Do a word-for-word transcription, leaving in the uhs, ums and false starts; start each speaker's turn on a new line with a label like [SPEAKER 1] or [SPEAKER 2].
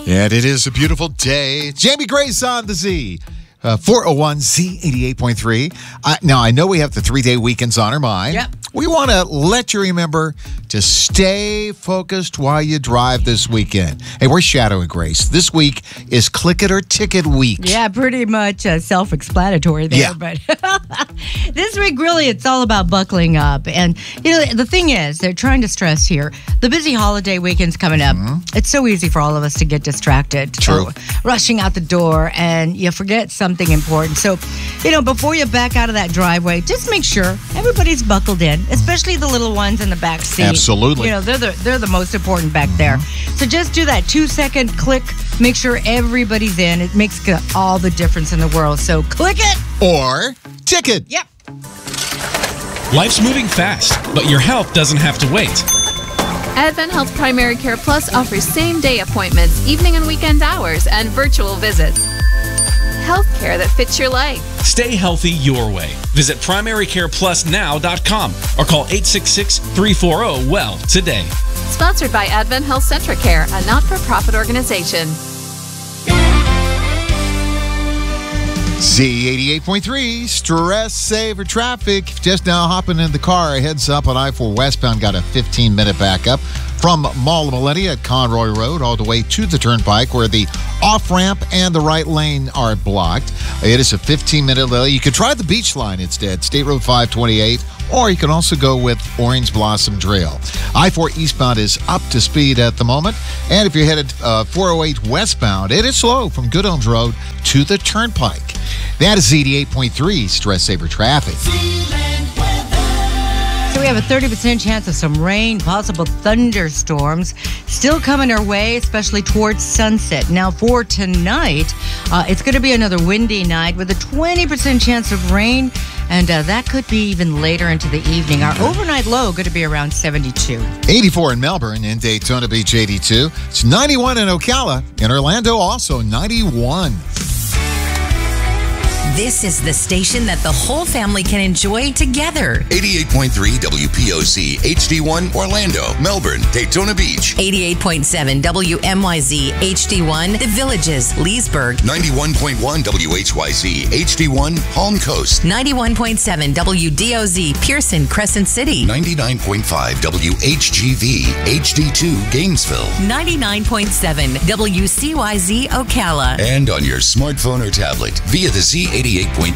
[SPEAKER 1] And it is a beautiful day. Jamie Grace on the Z. Uh, four oh one Z eighty-eight point three. Uh, now, I know we have the three-day weekends on our mind.
[SPEAKER 2] Yep.
[SPEAKER 1] We want to let you remember to stay focused while you drive this weekend. Hey, we're shadowing Grace. This week is Click It or Ticket week.
[SPEAKER 2] Yeah, pretty much uh, self-explanatory there.
[SPEAKER 1] Yeah.
[SPEAKER 2] But this week, really, it's all about buckling up. And, you know, the thing is, they're trying to stress here, the busy holiday weekend's coming up. Mm-hmm. It's so easy for all of us to get distracted.
[SPEAKER 1] True.
[SPEAKER 2] So, rushing out the door, and you forget something important. So, you know, before you back out of that driveway, just make sure everybody's buckled in, especially the little ones in the back seat.
[SPEAKER 1] Absolutely.
[SPEAKER 2] You know, they're the, they're the most important back there. So just do that two-second click. Make sure everybody's in. It makes all the difference in the world. So click it.
[SPEAKER 1] Or ticket.
[SPEAKER 2] Yep.
[SPEAKER 3] Life's moving fast, but your health doesn't have to wait.
[SPEAKER 4] Advent Health Primary Care Plus offers same-day appointments, evening and weekend hours, and virtual visits. Healthcare that fits your life.
[SPEAKER 3] Stay healthy your way. Visit primary care plus now dot com or call eight six six, three four zero, W E L L today.
[SPEAKER 4] Sponsored by Advent Health Centricare, a not-for-profit organization.
[SPEAKER 1] Z eighty-eight point three, stress saver traffic. Just now hopping in the car, heads up on I four westbound, got a fifteen minute backup from Mall of Millennia at Conroy Road all the way to the Turnpike where the off-ramp and the right lane are blocked. It is a fifteen minute delay. You could try the beach line instead, State Road five twenty-eight, or you can also go with Orange Blossom Trail. I four eastbound is up to speed at the moment. And if you're headed uh, four oh eight westbound, it is slow from Good Homes Road to the Turnpike. That is Z eighty-eight point three, stress saver traffic.
[SPEAKER 2] So we have a thirty percent chance of some rain, possible thunderstorms still coming our way, especially towards sunset. Now for tonight, uh, it's going to be another windy night with a twenty percent chance of rain, and uh, that could be even later into the evening. Our overnight low going to be around seventy-two.
[SPEAKER 1] eighty-four in Melbourne, in Daytona Beach eighty-two. It's ninety-one in Ocala. In Orlando also ninety-one.
[SPEAKER 5] This is the station that the whole family can enjoy together.
[SPEAKER 6] eighty-eight point three W P O C H D one Orlando, Melbourne, Daytona Beach.
[SPEAKER 5] eighty-eight point seven W M Y Z H D one The Villages, Leesburg.
[SPEAKER 6] ninety-one point one W H Y Z H D one Palm Coast.
[SPEAKER 5] ninety-one point seven W D O Z Pearson, Crescent City.
[SPEAKER 6] ninety-nine point five W H G V H D two Gainesville.
[SPEAKER 5] ninety-nine point seven W C Y Z Ocala.
[SPEAKER 6] And on your smartphone or tablet via the Z eighty-eight point